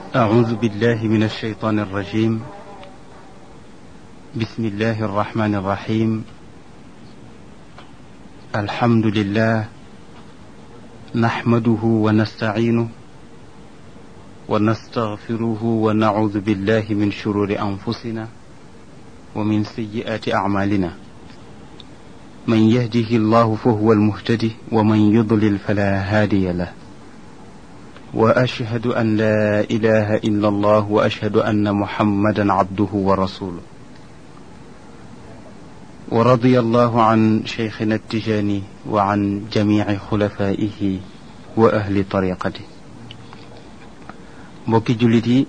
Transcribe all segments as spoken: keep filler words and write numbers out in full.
أعوذ بالله من الشيطان الرجيم. بسم الله الرحمن الرحيم. الحمد لله نحمده ونستعينه ونستغفره ونعوذ بالله من شرور أنفسنا ومن سيئات أعمالنا. من يهده الله فهو المهتدي ومن يضلل فلا هادي له. وأشهد أن لا إله إلا الله وأشهد أن محمدا عبده ورسوله. ورضي الله عن شيخنا التجاني وعن جميع خلفائه وأهل طريقته. mbokki jullit yi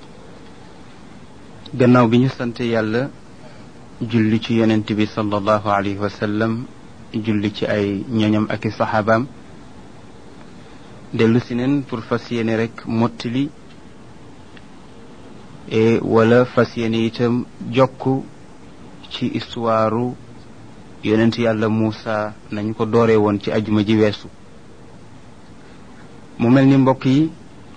gannaaw bi ñu sant yàlla julli ci yonent bi sallallahu alayhi wa sallam julli ci ay ñoñam ak i saxaabaam dellu si neen pour fas yéene rek mottali e wala fas yéene itam jokk ci histoire yonent yàlla Muusa nañu ko dooree woon ci ajuma ji weesu. mu mel ni mbokk yi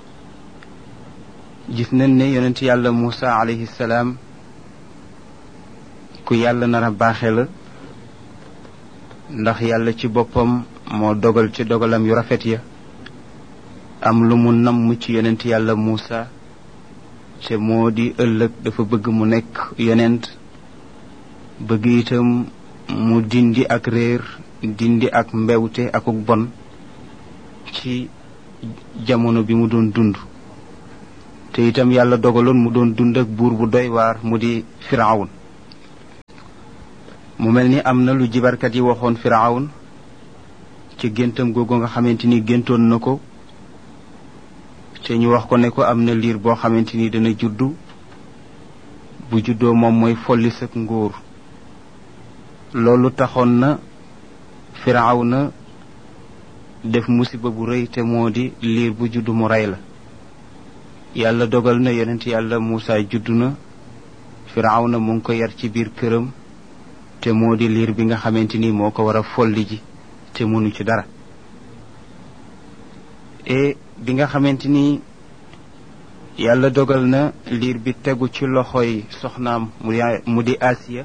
gis nañ ne yonent yàlla Muusa alayhi salaam ku yàlla nar a baaxe la, ndax yàlla ci boppam moo dogal ci dogalam yu rafet ya am lu mu namm ci yonent yàlla Muusa te moo di ëllëg dafa bëgg mu nekk yonent, bëgg itam mu dindi ak réer dindi ak mbewte akuk bon ci jamono bi mu doon dund. te itam yàlla dogaloon mu doon dund ak buur bu doy waar mu di Firawun. mu mel ni am na lu jibarkat yi waxoon Firawun ci géntam googu nga xamante ni géntoon na ko, te ñu wax ko ne ko am na liir boo xamante ni dana juddu, bu juddoo moom mooy folli sak nguur. loolu taxoon na Firawna def musiba bu rëy, te moo di liir bu juddu mu rey la. yàlla dogal na yonent yàlla Muusa juddu na, Firawna mu ngi ko yar ci biir këram, te moo di liir bi nga xamante ni moo ko war a folli ji te mënu ci dara. e bi nga xamante ni yàlla dogal na liir bi tegu ci loxoy soxnaam mu di Asiya,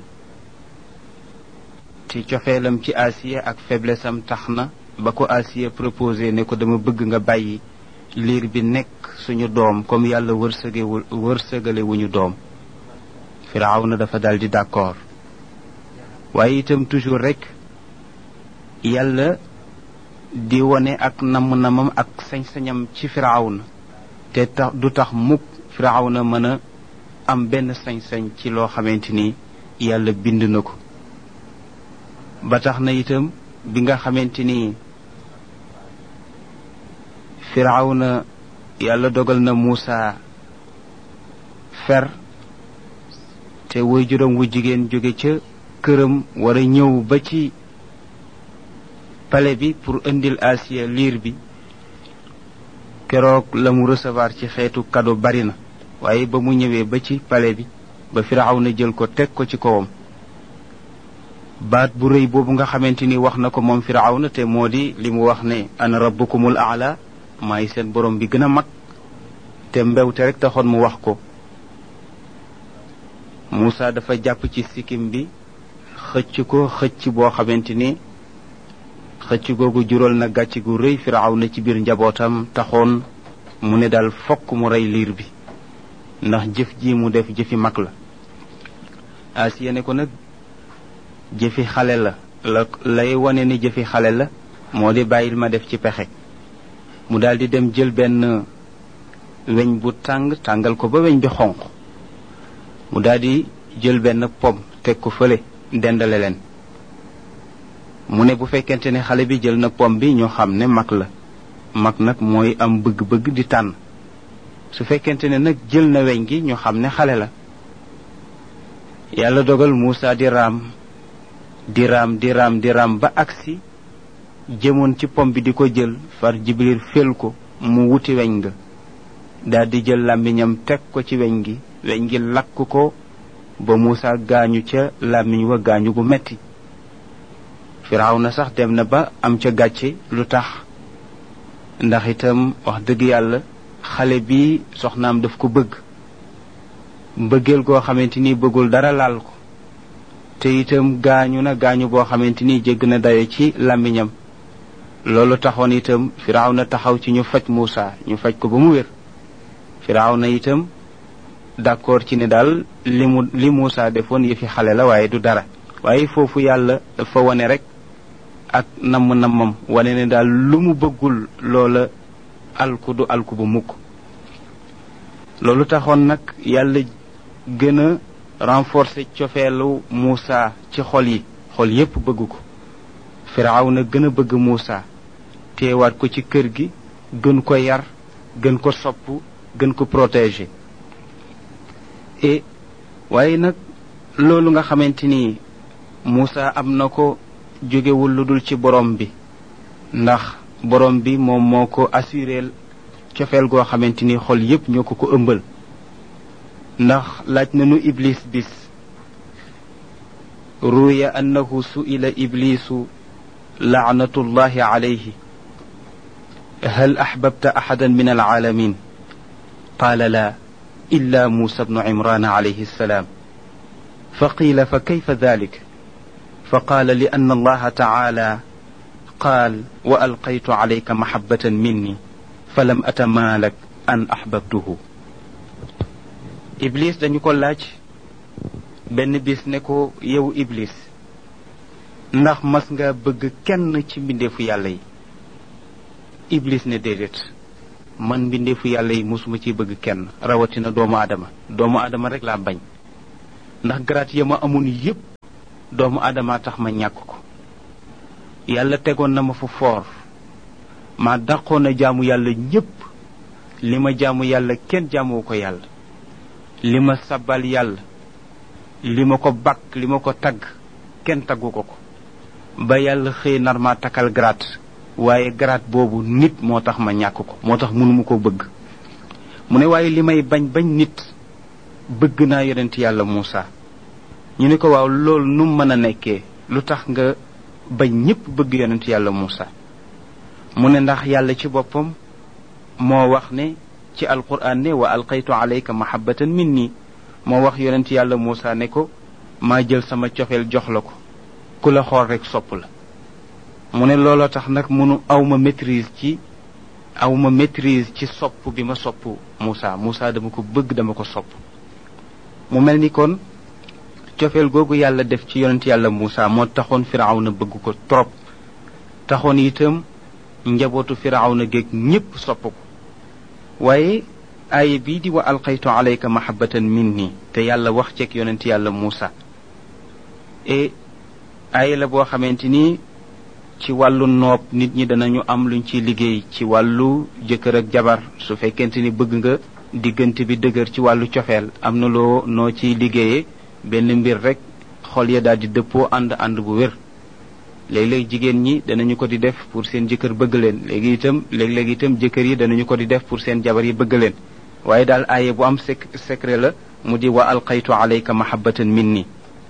te cofeelam ci Asiya ak faiblesse am tax na ba ko Asiya proposé ne ko dama bëgg nga bàyyi liir bi nekk suñu doom comme yàlla wërsëgewul wërsëgale wuñu doom. Firawna dafa daldi d'accord. waaye itam toujours rek yàlla di wone ak namm-namam ak sañ-sañam ci Firawna, te tax du tax mukk Firawna mën a am benn sañ-sañ ci loo xamante ni yàlla bind na ko. ba tax na itam bi nga xamante ni Firawna yàlla dogal na Muusa fer, te waajuram wu jigéen jóge ca këram war a ñëw ba ci palais bi pour indil Asiya liir bi. keroog la mu recevoir ci xeetu cadeau bari na, waaye ba mu ñëwee ba ci palais bi ba Firawna jël ko teg ko ci kawam, baat bu rëy boobu nga xamante ni wax na ko moom Firawna, te moo di li mu wax ne ana rabbukumul aala, maay seen borom bi gën a mag, te mbewte rek taxoon mu wax ko. Muusa dafa jàpp ci sikkim bi xëcc ko xëcc boo xamante ni xëcc googu jural na gàcc gu rëy Firawna ci biir njabootam, taxoon mu ne daal fokk mu rey liir bi ndax jëf ji mu def jëfi mag la. Asiya ne ko nag jëfi xale la la lay wane ni jëfi xale la moo di bàyyil ma def ci pexe. mu daldi dem jël benn weñ bu tàng tàngal ko ba weñ bi xonq, mu daldi jël benn pom teg ko fële dendale leen. mu ne bu fekkente ne xale bi jël na pom bi ñoo xam ne mag la, mag nag mooy am bëgg-bëgg di tànn. su fekkente ne nag jël na weñ gi ñoo xam ne xale la. yàlla dogal Muusa di raam di raam di raam di raam ba agsi jëmoon ci pom bi di ko jël, far Jibril fel ko mu wuti weñ nga daldi jël làmmiñam teg ko ci weñ gi, weñ gi lakk ko ba Muusa gaañu ca làmmiñ wa gaañu gu metti. Firawna sax dem na ba am ca gàcce lu tax ndax itam wax dëgg yàlla xale bi soxnaam daf ko bëgg mbëggeel goo xamante ni bëggul dara laal ko te itam gaañu na gaañu boo xamante ni jégg na dayo ci làmmiñam loolu taxoon itam Firawna taxaw ci ñu faj Muusa ñu faj ko ba mu wér Firawna itam d'accord ci ne daal li mu li Muusa defoon yëfi xale la waaye du dara waaye foofu yàlla dafa wane rek ak namm nammam wane ne daal lu mu bëggul loola alku du alku bu mukk loolu taxoon nag yàlla gën a renforcer cofeelu Muusa ci xol yi xol yépp bëgg ko Firawna gën a bëgg Muusa teewaat ko ci kër gi gën ko yar gën ko sopp gën ko protéger et waaye nag loolu nga xamante ni Muusa am na ko jógewul lu dul ci borom bi ndax borom bi moom moo ko assureel cofeel goo xamante ni xol yépp ñoo ko ko ëmbal ndax laaj nañu iblis bis ruya annahu su'ila iblisu la'natullahi alayhi hal ahbabta ahadan min al'alamin qala la illa musa ibn imran alayhi السلام فقيل فكيف ذلك فقال لأن الله تعالى قال وألقيت عليك محبة مني فلم أتمالك أن أحببته Iblis dañu ko laaj benn bis ne ko yow Iblis ndax mas nga bëgg kenn ci mbindeefu yàlla yi Iblis ne déedéet man mbindeefu yàlla yi musuma ci bëgg kenn rawatina doomu aadama doomu aadama rek laa bañ ndax garaat ya ma amoon yépp doomu aadama tax ma ñàkk ko yàlla tegoon na ma fu foor ma dàqoon a jaamu yàlla ñépp li ma jaamu yàlla kenn jaamoo ko yàlla li ma sabal yàlla li ma ko bakk li ma ko tagg kenn taggu ko ko ba yàlla xëy nar ma takkal grade waaye grade boobu nit moo tax ma ñàkk ko moo tax mënuma ko bëgg mu ne waaye li may bañ bañ nit bëgg naa yonent yàlla Muusa ñu ne ko waaw loolu nu mën a nekkee lu tax nga bañ ñépp bëgg yonent yàlla Muusa mu ne ndax yàlla ci boppam moo wax ne ci alquran ne wa alqaytu alayka mahabbatan minni moo wax yonent yàlla Muusa ne ko maa jël sama cofeel jox la ko ku la xool rek sopp la mu ne looloo tax nag munu awma maîtrise ci awma maîtrise ci sopp bi ma sopp Muusa Muusa dama ko bëgg dama ko sopp mu mel ni kon cofeel googu yàlla def ci yonent yàlla Muusa moo taxoon Firawna bëgg ko trop taxoon itam njabootu Firawna géeg ñépp sopp ko waaye aaya bii di wa alqaytu alayka mahabbatan minni te yàlla wax ceeg yonent yàlla Muusa et aaya la boo xamante ni ci wàllu noob nit ñi danañu am luñ ciy liggéey ci wàllu jëkkër ak jabar su fekkente ni bëgg nga diggante bi dëgër ci wàllu cofeel am na loo noo ciy liggéeyee benn mbir rek xol ya daal di dëppoo ànd ànd bu wér léeg-léeg jigéen ñi danañu ko di def pour seen jëkkër bëgg leen léegi itam léeg-léeg itam jëkkër yi danañu ko di def pour seen jabar yi bëgg leen waaye daal aaye bu am sec secret la mu di wa alqaytu alayka mahabbatan minni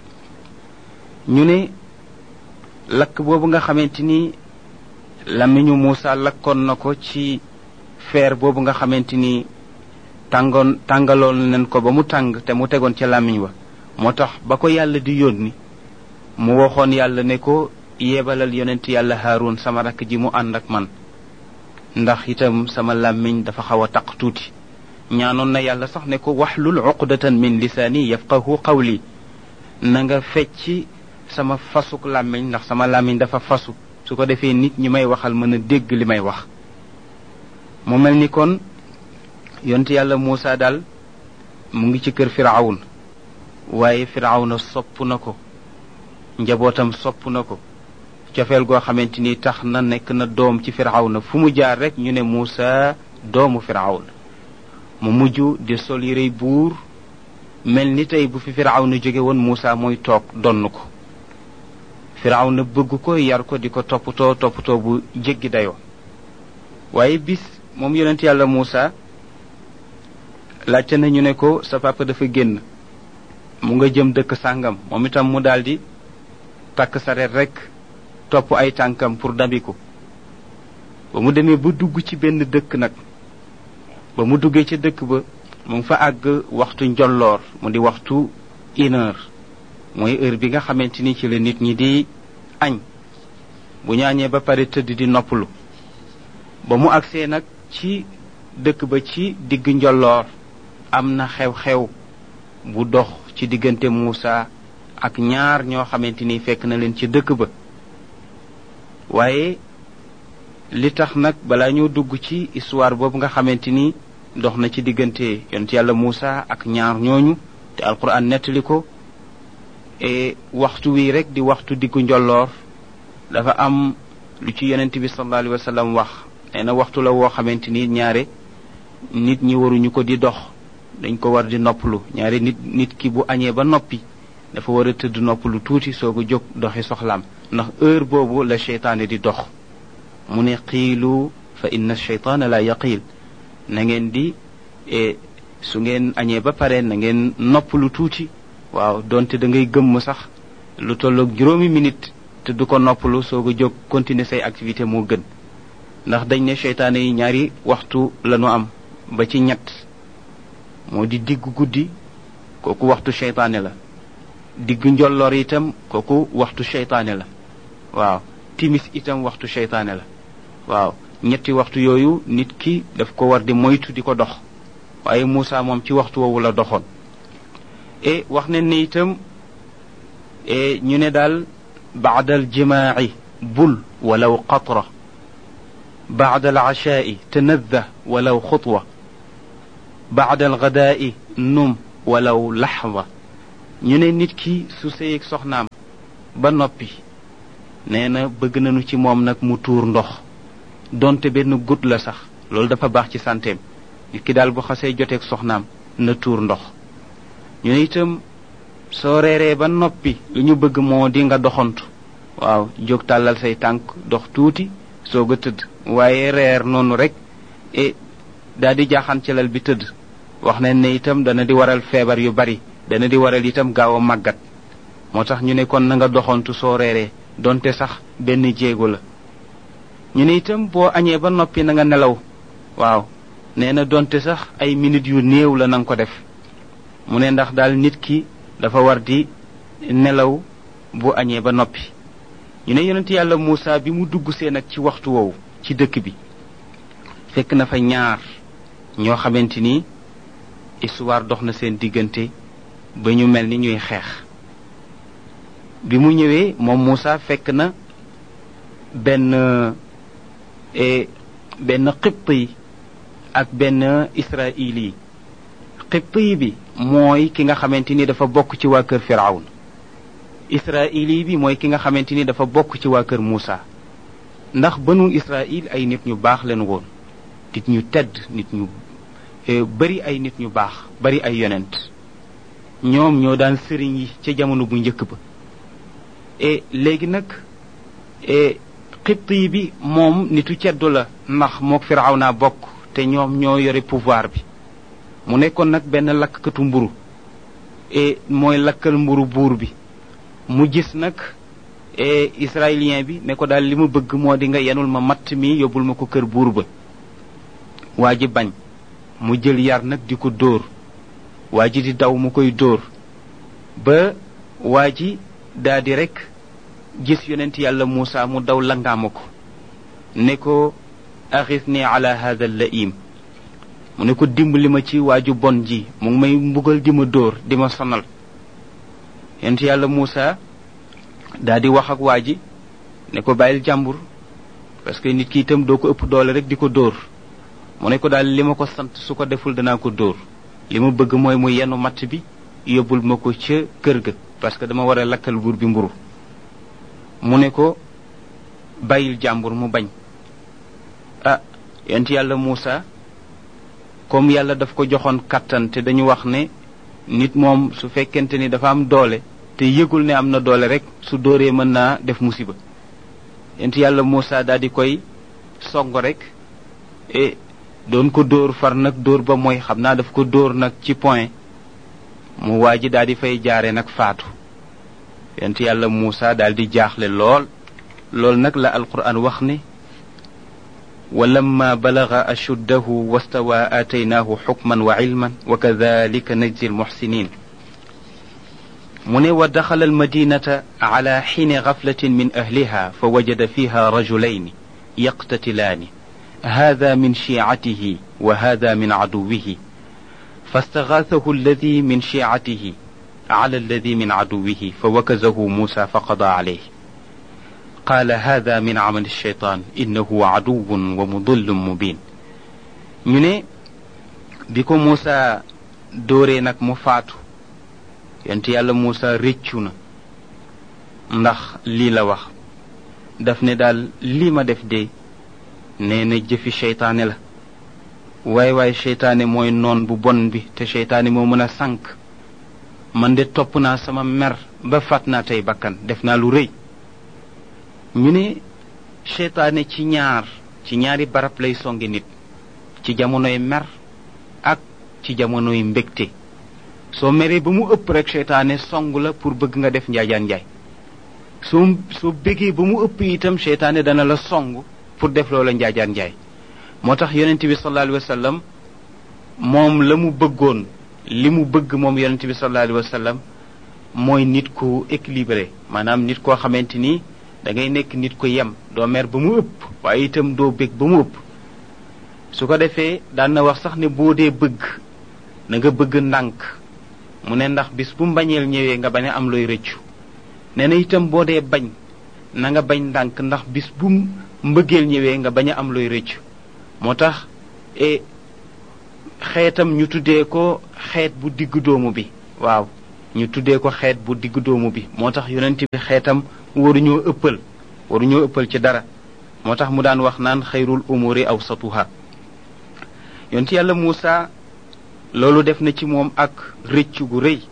ñu ne lakk boobu nga xamante ni lamiñu Muusa lakkoon na ko ci feer boobu nga xamante ni tàngoon tàngaloon nañ ko ba mu tàng te mu tegoon ca lamiñ wa moo tax ba ko yàlla di yónni mu waxoon yàlla ne ko yebalal yonent yàlla Haarun sama rakk ji mu ànd ak man ndax itam sama làmmiñ dafa xaw a taq tuuti ñaanoon na yàlla sax ne ko waxlul uqdatan min lisaani yafqahu qawli na nga fecci sama fasuk làmmiñ ndax sama làmmiñ dafa fasu su ko defee nit ñi may waxal mën a dégg li may wax mu mel ni kon yonent yàlla Muusa daal mu ngi ci kër Firawun waaye Firawna sopp na ko njabootam sopp na ko cofeel goo xamante ni tax na nekk na doom ci Firawna fu mu jaar rek ñu ne Muusa doomu Firawna mu mujj di sol yërey buur mel ni tey bu fi Firawna jóge woon Muusa mooy toog donn ko Firawna bëgg ko yar ko di ko toppatoo toppatoo bu jéggi dayoo waaye bis moom yonent yàlla Muusa laajte na ñu ne ko sa papa dafa génn mu nga jëm dëkk sàngam moom itam mu daldi takk sareet rek topp ay tànkam pour dabiku ba mu demee ba dugg ci benn dëkk nag ba mu duggee ca dëkk ba mu ngi fa àgg waxtu njolloor mu di waxtu une heure mooy heure bi nga xamante ni ci la nit ñi di añ bu ñu añee ba pare tëdd di noppalu ba mu agsee nag ci dëkk ba ci digg njolloor am na xew-xew bu dox ci diggante Muusa ak ñaar ñoo xamante ni fekk na leen ci dëkk ba waaye li tax nag balaa ñoo dugg ci histoire boobu nga xamante ni dox na ci diggante yonent yàlla Muusa ak ñaar ñooñu te alquran nettali ko e waxtu wi rek di waxtu diggu njolloor dafa am lu ci yonent bi sallallahu alayhi wa sallam wax nee na waxtu la woo xamante ni ñaare nit ñi waruñu ko di dox dañ ko war di noppalu ñaare nit nit ki bu añee ba noppi dafa war a tëdd noppalu tuuti soog a jóg doxi soxlaam ndax heure boobu la cheytaane di dox mu ne xiilu fa inna cheytaana la yaqiil na ngeen di e su ngeen añee ba pare na ngeen noppalu tuuti waaw donte da ngay gëmm sax lu tolloog juróomi minute te du ko noppalu soog a jóg continuer say activité moo gën ndax dañ ne cheytaane yi ñaari waxtu lañu am ba ci ñett moo di diggu guddi kooku waxtu cheytaane la diggu njolloor itam kooku waxtu cheytaane la waaw timis itam waxtu cheytaane la waaw ñetti waxtu yooyu nit ki daf ko war di moytu di ko dox waaye Muusa moom ci waxtu woowu la doxoon e wax ne ne itam e ñu ne daal baada al jimaaci bul walaw qatra baada al ashaa'i tanadda walaw xutwa baada al gadaa'i num walaw laxda ñu ne nit ki su sëyeeg soxnaam ba noppi nee na bëgg nañu ci moom nag mu tuur ndox donte benn gut la sax loolu dafa baax ci santeem nit ki daal bu xasee joteeg soxnaam na tuur ndox ñu ne itam soo reeree ba noppi lu ñu bëgg moo di nga doxantu waaw jóg tàllal say tànk dox tuuti soog a tëdd waaye reer noonu rek e daal di jaaxaan ci lal bi tëdd wax nañ ne itam dana di waral feebar yu bari dana di waral itam gaaw a màggat moo tax ñu ne kon na nga doxantu soo reeree donte sax benn jéego la ñu ne itam boo añee ba noppi na nga nelaw waaw nee na donte sax ay minutes yu néew la nanga ko def mu ne ndax daal nit ki dafa war di nelaw bu añee ba noppi ñu ne yonent yàlla Muusa bi mu dugg see nag ci waxtu woowu ci dëkk bi fekk na fa ñaar ñoo xamante ni histoire dox na seen diggante ba ñu mel ni ñuy xeex bi mu ñëwee moom Muusa fekk na benn e benn xibt yi ak benn israili yi xibt yi bi mooy ki nga xamante ni dafa bokk ci waa kër Firawun israili bi mooy ki nga xamante ni dafa bokk ci waa kër Muusa ndax banu Israil ay nit ñu baax leen woon nit ñu tedd nit ñu bari ay nit ñu baax bari ay yonent ñoom ñoo daan sëriñ yi ca jamono bu njëkk ba e léegi nag e xibt yi bi moom nitu ceddu la ndax mook Firawna bokk te ñoom ñoo yore pouvoir bi mu nekkoon nag benn lakkatu mburu e mooy lakkal mburu buur bi mu gis nag e israélien bi ne ko daal li ma bëgg moo di nga yenul ma matt mi yóbbul ma ko kër buur ba waa ji bañ mu jël yar nag di ko dóor waa ji di daw mu koy dóor ba waa ji daa di rek gis yonent yàlla Muusa mu daw langaama ko ne ko axisni ala hada laim mu ne ko dimbali ma ci waaju bon ji mu ngi may mbugal di ma dóor di ma sonal yonent yàlla Muusa daa di wax ak waa ji ne ko bàyyil jàmbur parce que nit ki itam doo ko ëpp doole rek di ko dóor mu ne ko daal li ma ko sant su ko deful danaa ko dóor li ma bëgg mooy mu yenu matt bi yóbbul ma ko ca kër ga parce que dama war a lakkal buur bi mburu mu ne ko bàyyil jàmbur mu bañ ah yonent yàlla Muusa comme yàlla daf ko joxoon kattan te dañu wax ne nit moom su fekkente ni dafa am doole te yëgul ne am na doole rek su dóoree mën naa def musiba yonent yàlla Muusa daal di koy song rek e doon ko dóor far nag dóor ba mooy xam naa daf ko dóor nag ci point mu waa ji daal di fay jaare nag faatu yonent yàlla Muusa daal di jaaxle lool lool nag la alquran wax ne ولما بلغ أشده واستوى آتيناه حكما وعلما وكذلك نجزي المحسنين من ودخل المدينة على حين غفلة من أهلها فوجد فيها رجلين يقتتلان هذا من شيعته وهذا من عدوه فاستغاثه الذي من شيعته على الذي من عدوه فوكزه موسى فقضى عليه قال هذا من عمل الشيطان إنه عدو ومضل مبين من بكم موسى دورينك مفاتو yonent yàlla Muusa réccu na ndax lii la wax daf ne daal lii ma def de nee na jëfi seytaane la waay waay seytaane mooy noon bu bon bi te seytaane moo mën a sànk man de topp naa sama mer ba fat naa tey bakkan def naa lu rëy ñu ne seytaane ci ñaar ci ñaari barab lay songe nit ci jamonoy mer ak ci jamonoy mbégte soo meree ba mu ëpp rek seytaane song la pour bëgg nga def njaajaan njaay soo soo bëggee ba mu ëpp itam seytaane dana la song pour def loola njaajaan njaay moo tax yonent bi sallallahu alayhi wa sallam moom la mu bëggoon li mu bëgg moom yonent bi sallallahu alayhi wa sallam mooy nit ku équilibré maanaam nit koo xamante ni da ngay nekk nit ku yem doo mer ba mu ëpp waaye itam doo bëgg ba mu ëpp su ko defee daan na wax sax ne boo dee bëgg na nga bëgg ndànk mu ne ndax bis bu mbañeel ñëwee nga bañ a am looy rëccu nee na itam boo dee bañ na nga bañ ndànk ndax bis bu mbëggeel ñëwee nga bañ a am looy rëccu moo tax e xeetam ñu tuddee ko xeet bu diggu doomu bi waaw ñu tuddee ko xeet bu diggu doomu bi moo tax yonent bi xeetam waruñoo ëppal waruñoo ëppal ci dara moo tax mu daan wax naan xayrul umuri awsatuha yonent yàlla Muusa loolu def na ci moom ak rëccu gu rëy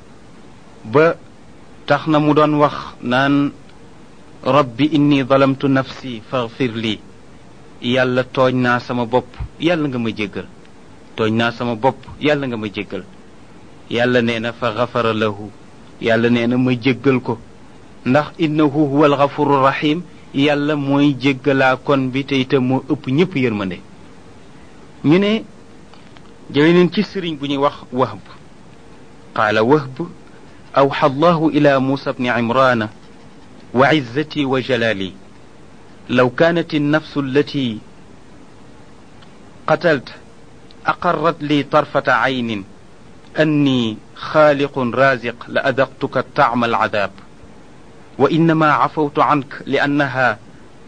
ba tax na mu doon wax naan rabbi inni zalamtu nafsi faghfir li yàlla tooñ naa sama bopp yàlla nga ma jéggal tooñ naa sama bopp yàlla nga ma jéggal yàlla nee na fa ghafara lahu yàlla nee na ma jéggal ko ndax innahu huwal ghafurur rahim yàlla mooy jéggalaa kon bi te itam moo ëpp ñëpp yërmande ñu ne jële neen ci sëriñ bu ñuy wax wahb qaala wahb awxa allahu ila muusa bni imrana wa izzati wa jalali law kanat النفس التي قتلت أقرت لي طرفة عين أني خالق رازق لأذقتك طعم العذاب وإنما عفوت عنك لأنها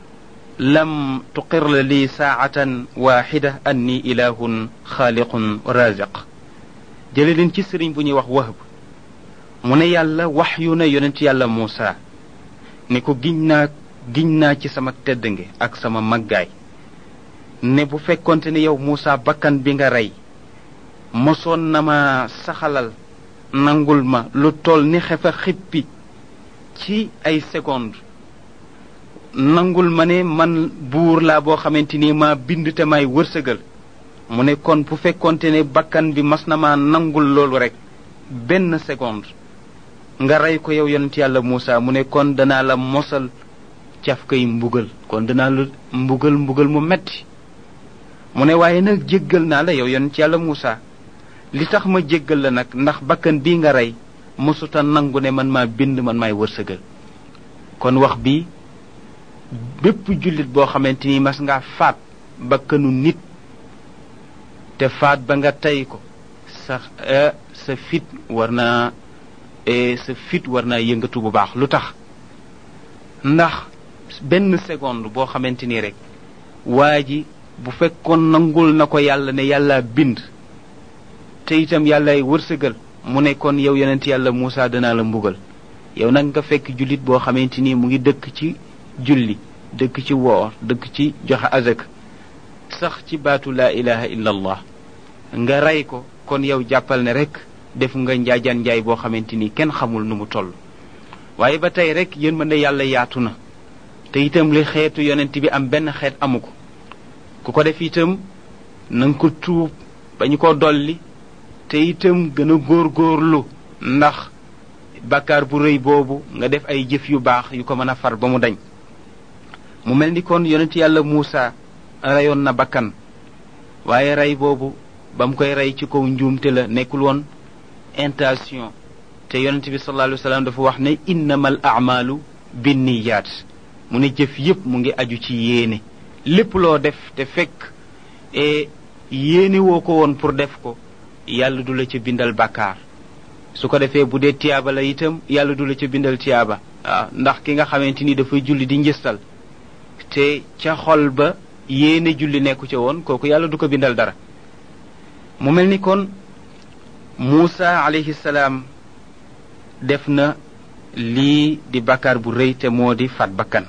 لم تقر لي ساعة واحدة أني إله خالق رازق جللين ci sëriñ bu ñuy wax wahb mu ne yàlla waxyu na yonent yàlla Muusa ne ko giñ naa giñ naa ci sama teddange ak sama maggaay ne bu fekkonte ne yow Muusa bakkan bi nga rey mosoon na ma saxalal nangul ma lu toll ni xefa xippi ci ay seconde nangul ma ne man buur laa boo xamante ni ma bind te may wërsëgal mu ne kon bu fekkonte ne bakkan bi mas na ma nangul loolu rek benn seconde nga rey ko yow yonent yàlla Muusa mu ne kon danaa la mosal caf kay mbugal kon danaa la mbugal mbugal mu metti mu ne waaye nag jéggal naa la yow yonent yàlla Muusa li tax ma jéggal la nag ndax bakkan bii nga rey mosuta nangu ne man maa bind man maay wërsëgal kon wax bi bépp jullit boo xamante ni mas ngaa faat bakkanu nit te faat ba nga tey ko sa sa fit war naa sa fit war naa yëngatu bu baax lu tax ndax benn seconde boo xamante ni rek waa ji bu fekkoon nangul na ko yàlla ne yàlla bind te itam yàllay wërsëgal mu ne kon yow yonent yàlla Muusa danaa la mbugal yow nag nga fekk jullit boo xamante ni mu ngi dëkk ci julli dëkk ci woor dëkk ci joxe azak sax ci baatu laa ilaha illa allah nga rey ko kon yow jàppal ne rek def nga njaajaan njaay boo xamante ni kenn xamul nu mu toll waaye ba tey rek yéen mën na yàlla yaatu na te itam li xeetu yonent bi am benn xeet amu ko ku ko def itam na nga ko tuub ba ñu ko dolli te itam gën a góorgóorlu ndax bàkkaar bu rëy boobu nga def ay jëf yu baax yu ko mën a far ba mu dañ mu mel ni kon yonent yàlla Muusa rayoon na bakkan waaye rey boobu ba mu koy rey ci kaw njuumte la nekkul woon intention te yonent bi sallallahu alayhi wa sallam dafa wax ne innamal a'malu binniyaat mu ne jëf yépp mu ngi aju ci yéene lépp loo def te fekk e yéene woo ko woon pour def ko yàlla du la ca bindal bàkkaar su ko defee bu dee tiyaaba la itam yàlla du la ca bindal tiyaaba waaw ndax ki nga xamante ni dafay julli di njëstal te ca xol ba yéene julli nekku ca woon kooku yàlla du ko bindal dara mu mel ni kon Muusa alayhi salaam def na lii di bàkkaar bu rëy te moo di faat bakkan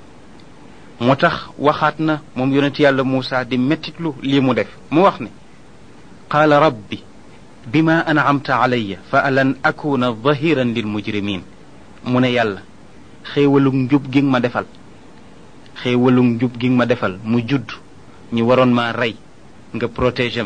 moo tax waxaat na moom yonent yàlla Muusa di mettitlu lii mu def mu wax ne qaala rabbi bima an'amta alayya fa alan akuna dhahiran lil mujrimin mu ne yàlla xéewalug njub gi nga ma defal xéewalug njub gi nga ma defal mu judd ñu waroon maa rey nga protéger ma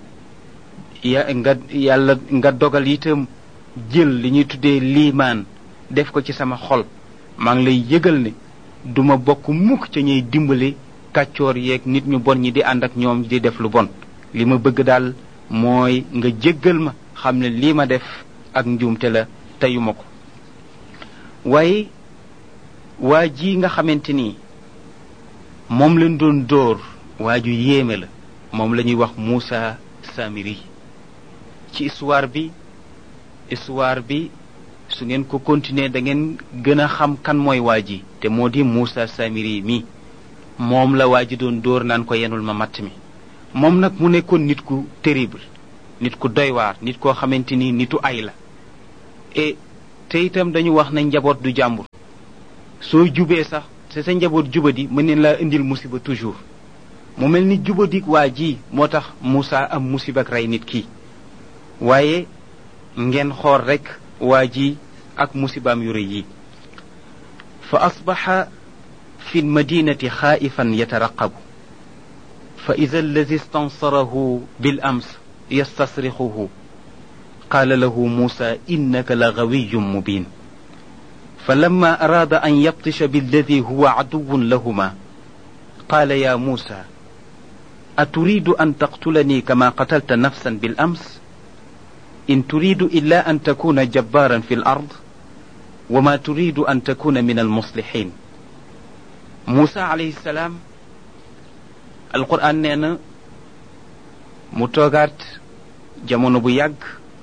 ya nga yàlla nga dogal itam jël li ñuy tuddee liimaan def ko ci sama xol maa ngi lay yëgal ne duma bokk mukk ca ñuy dimbali kàccoor yeeg nit ñu bon ñi di ànd ak ñoom di def lu bon li ma bëgg daal mooy nga jéggal ma xam ne lii ma def ak njuumte la teyuma ko waaye waa ji nga xamante ni moom lañ doon dóor waa ju yéeme la moom la ñuy wax Muusa Samiri ci histoire bi histoire bi su ngeen ko continuer da ngeen gën a xam kan mooy waa ji te moo di Muusa Samiri mi moom la waa ji doon dóor naan ko yenul ma matt mi moom nag mu nekkoon nit ku terrible nit ku doy waar nit koo xamante ni nitu ay la et te itam dañu wax na njaboot du jàmbur soo jubee sax te sa njaboot jubadi mën neen laa indil musiba toujours mu mel ni jubadik waa ji moo tax Muusa am musiba ak rey nit kii waaye ngeen xool rek waa ji ak musibaam yu rëy yi fa asbaxa fi lmadinati xaaifan yataraqabu fa ida alladi stansarahu bil ams yastasrixuhu qaala lahu muusa innaka la gawiyun mubin فلما أراد أن يبطش بالذي هو عدو لهما قال يا موسى أتريد أن تقتلني كما قتلت نفسا بالأمس إن تريد إلا أن تكون جبارا في الأرض وما تريد أن تكون من المصلحين موسى عليه السلام القرآن نينا متوغات جامونو بو ياغ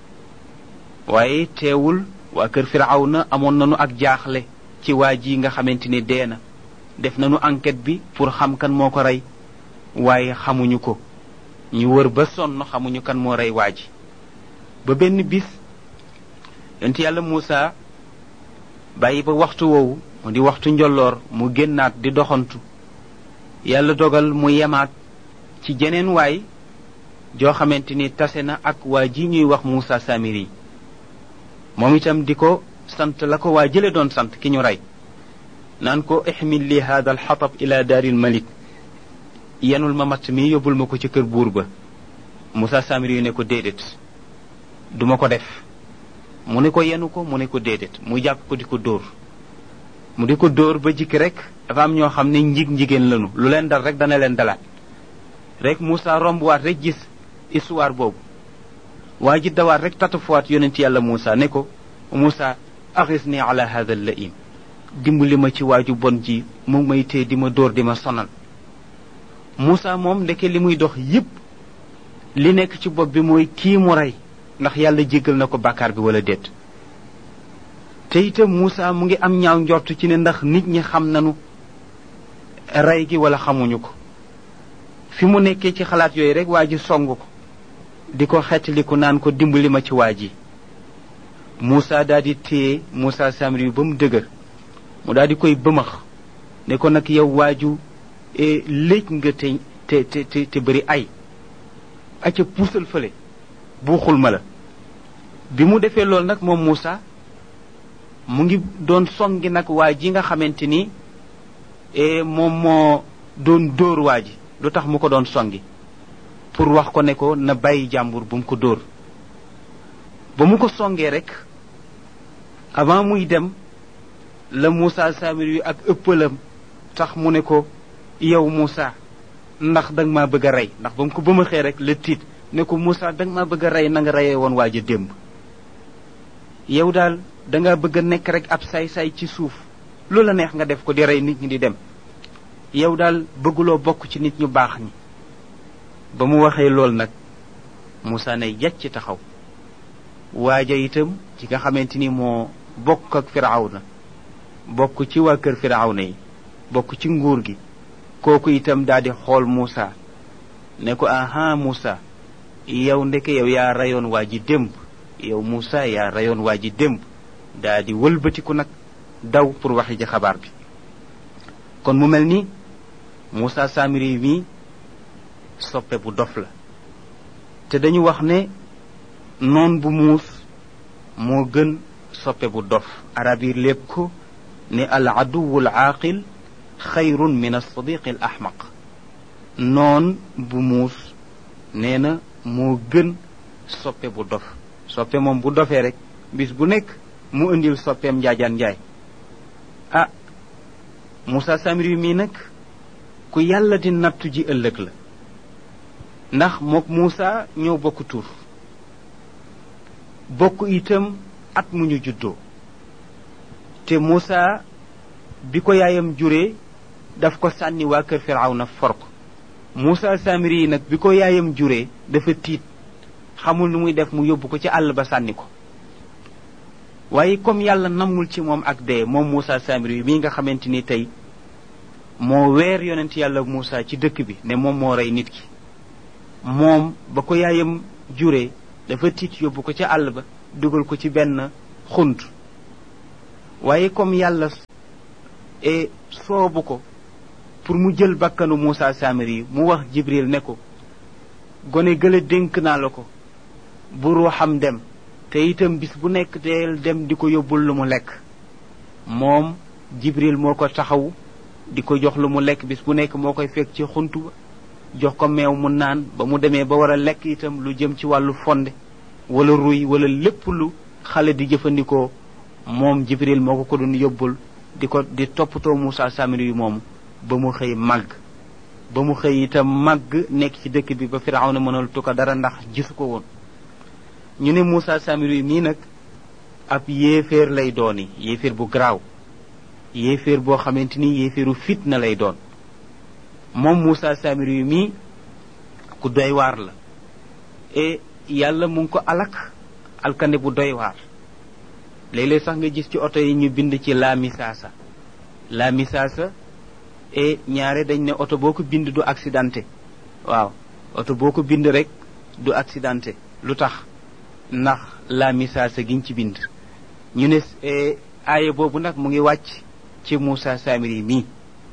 واي تيول waa kër Firawna amoon nañu ak jaaxle ci waa ji nga xamante ni dee na def nañu enquête bi pour xam kan moo ko rey waaye xamuñu ko ñu wër ba sonn xamuñu kan moo rey waa ji ba benn bis yonent yàlla Muusa bàyyi ba waxtu woowu mu di waxtu njolloor mu génnaat di doxantu yàlla dogal mu yemaat ci jeneen waay joo xamante ni tase na ak waa ji ñuy wax Muusa Samiri moom itam di ko sant la ko waa jële doon sant ki ñu rey naan ko ixmil li hada alxatab ila daaril malik yenul ma matt mi yóbbul ma ko ci kër buur ba Muusa Samiri yu ne ko déedéet duma ko def mu ne ko yenu ko mu ne ko déedéet mu jàpp ko di ko dóor mu di ko dóor ba jikki rek dafa am ñoo xam ne njig njigéen lanu lu leen dal rek dana leen dalaat rek Muusa rombuwaat rek gis histoire boobu waa ji dawaat rek tatafuwaat yonent yàlla Muusa ne ko Muusa axisni ala hada allaim dimbali ma ci waaju bon ji mu may tee di ma dóor di ma sonal Muusa moom ndeke li muy dox yépp li nekk ci bopp bi mooy kii mu rey ndax yàlla jéggal na ko bàkkaar bi wala déet te itam Muusa mu ngi am ñaaw njort ci ne ndax nit ñi xam nanu rey gi wala xamuñu ko fi mu nekkee ci xalaat yooyu rek waa ji song ko di ko xettaliku naan ko dimbali ma ci waa ji Muusa daal di téye Muusa Samiri bi ba mu dëgër mu daal di koy bëmax ne ko nag yow waaju léej nga te te te te bëri ay acca puusal fële buuxul ma la bi mu defee loolu nag moom Muusa mu ngi doon songi nag waa ji nga xamante ni moom moo doon dóor waa ji lu tax mu ko doon songi pour wax ko ne ko na bàyyi jàmbur bu mu ko dóor ba mu ko songee rek avant muy dem la Muusa Samiri yu ak ëppalam tax mu ne ko yow Muusa ndax danga maa bëgg a rey ndax ba mu ko bëmaxee rek la tiit ne ko Moussa danga maa bëgg a rey na nga reyee woon waa ji démb yow daal danga bëgg a nekk rek ab saay-saay ci suuf lu la neex nga def ko di rey nit ñi di dem yow daal bëgguloo bokk ci nit ñu baax ñi ba mu waxee lool nag Moussa ne yàcc taxaw waaja itam ci nga xamante ni moo bokk ak Firawna bokk ci waa kër Firawna yi bokk ci nguur gi kooku itam daal di xool Moussa ne ko aha Moussa yow ndeke yow yaa rayoon waa ji démb yow Moussa yaa rayoon waa ji démb daal di wëlbatiku nag daw pour waxi ji xabaar bi kon mu mel ni Moussa Samiri mi soppe bu dof la te dañu wax ne noon bu muus moo gën soppe bu dof arab yi lépp ko ne al aduwul aaqil xayrun min as-sadiq al ahmaq noon bu muus nee na moo gën soppe bu dof soppe moom bu dofee rek bis bu nekk mu indil soppeem njaajaan njaay ah Moussa Samiri mii nag ku yàlla di nattu ji ëllëg la ndax mook Moussa ñoo bokk tur bokk itam at mu ñu juddoo te Moussa bi ko yaayam juree daf ko sànni waa kër Firawna for ko Moussa Samiri nag bi ko yaayam juree dafa tiit xamul nu muy def mu yóbbu ko ci àll ba sànni ko waaye comme yàlla namul ci moom ak dee moom Moussa Samiri mii nga xamante ni tey moo weer yonent yàlla Moussa ci dëkk bi ne moom moo rey nit ki moom ba ko yaayam juree dafa tiit yóbbu ko ca àll ba dugal ko ci benn xunt waaye comme yàlla e soobu ko pour mu jël bakkanu Moussa Samiri mu wax Jibril ne ko gone gële dénk naa la ko bu ruuxam dem te itam bis bu nekk deel dem di ko yóbbul lu mu lekk moom Jibril moo ko taxaw di ko jox lu mu lekk bis bu nekk moo koy fekk ci xuntu ba jox ko meew mu naan ba mu demee ba war a lekk itam lu jëm ci wàllu fonde wala ruy wala lépp lu xale di jëfandikoo moom Jibril moo ko ko doon yóbbul di ko di toppatoo Moussa Samiri yu moomu ba mu xëy màgg ba mu xëy itam màgg nekk ci dëkk bi ba Firawna mënal tu ko dara ndax gisu ko woon ñu ne Moussa Samiri yu mii nag ab yéeféer lay dooni yéeféer bu garaaw yéeféer boo xamante ni yéeféeru fitna lay doon moom Moussa Samiri yu mii ku doy waar la et yàlla mu ngi ko alak alkande bu doy waar léeg-léeg sax nga gis ci oto yi ñu bind ci la misaasa la misaasa et ñaare dañ ne oto boo ko bind du accidenté waaw oto boo ko bind rek du accidenté lu tax ndax la misaasa giñ ci bind ñu ne aaye boobu nag mu ngi wàcc ci Moussa Samiri mii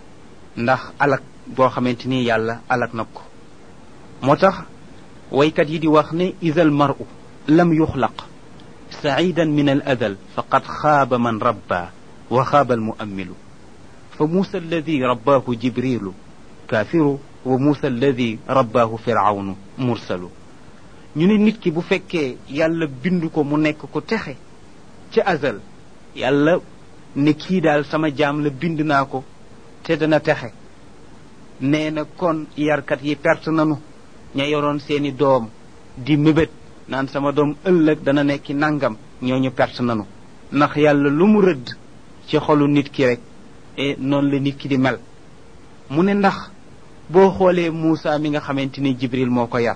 ndax alak boo xamante ni yàlla alak na ko moo tax waykat yi di wax ne isal mar'u lam yuxlaq sa'idan min al adal faqad xaaba man rabba wa xaaba al mu'ammilu fa Moussa alladi rabbaahu jibrilu kaafiru wa Moussa alladi rabbaahu firawnu mursalu ñu ne nit ki bu fekkee yàlla bind ko mu nekk ko texe ca azal yàlla ne kii daal sama jaam la bind naa ko te dana texe nee na kon yarkat yi perte nanu ña yoroon seeni doom di mébét naan sama doom ëllëg dana nekki nangam ñooñu perte nanu ndax yàlla lu mu rëdd ci xolu nit ki rek e noonu la nit ki di mel mu ne ndax boo xoolee Moussa mi nga xamante ni Jibril moo ko yar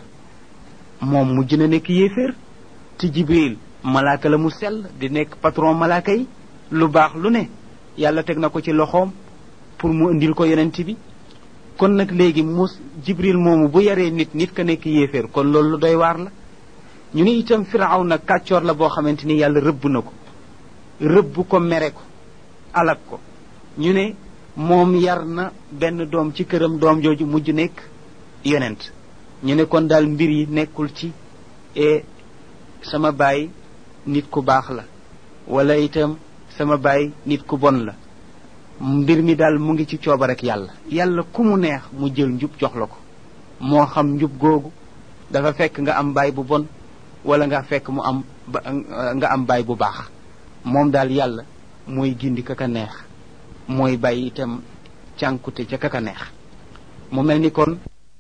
moom mujj na nekk yéeféer te Jibril malaaka la mu sell di nekk patron malaaka yi lu baax lu ne yàlla teg na ko ci loxoom pour mu indil ko yonent bi kon nag léegi mus Jibril moomu bu yaree nit nit ka nekk yéeféer kon loolu lu doy waar la ñu ne itam Firawna kàccoor la boo xamante ni yàlla rëbb na ko rëbb ko mere ko alak ko ñu ne moom yar na benn doom ci këram doom jooju mujj nekk yonent ñu ne kon daal mbir yi nekkul ci e sama baay nit ku baax la wala itam sama baay nit ku bon la mbir mi daal mu ngi ci cooba rek yàlla yàlla ku mu neex mu jël njub jox la ko moo xam njub googu dafa fekk nga am baay bu bon wala nga fekk mu am nga am baay bu baax moom daal yàlla mooy gindi kaka neex mooy bàyyi itam cànkute ca kaka neex mu mel ni kon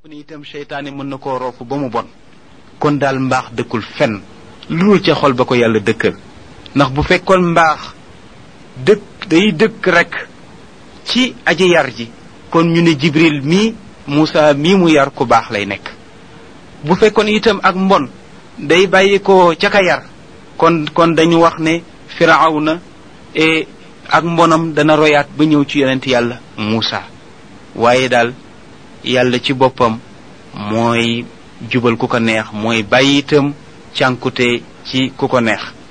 jàpp ne itam seytaane mën na koo roofu ba mu bon kon daal mbaax dëkkul fenn lu dul ca xol ba ko yàlla dëkkal ndax bu fekkoon mbaax dëkk day dëkk rek ci aji yar ji kon ñu ne Jibril mii Muusa mii mu yar ku baax lay nekk bu fekkoon itam ak mbon day bàyyi ko ca ka yar kon kon dañu wax ne Firawna e ak mbonam dana royaat ba ñëw ci yonent yàlla Muusa waaye daal yàlla ci boppam mooy jubal ku ko neex mooy bàyyi itam cànkute ci ku ko neex